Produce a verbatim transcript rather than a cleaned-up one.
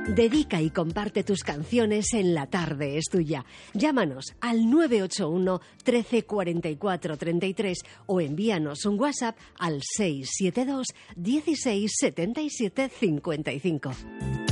Dedica y comparte tus canciones en La Tarde es Tuya. Llámanos al nueve ocho uno, trece, cuarenta y cuatro, treinta y tres o envíanos un WhatsApp al seis siete dos, dieciséis, setenta y siete, cincuenta y cinco.